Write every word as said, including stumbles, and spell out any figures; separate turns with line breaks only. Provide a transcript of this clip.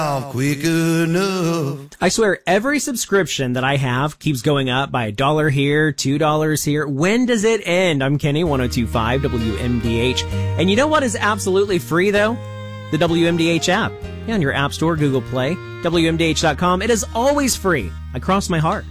quick enough.
I swear every subscription that I have keeps going up by a dollar here, two dollars here. When does it end? I'm Kenny, one oh two point five W M D H. And you know what is absolutely free, though? The W M D H app. Yeah, on your App Store, Google Play, W M D H dot com. It is always free. I cross my heart.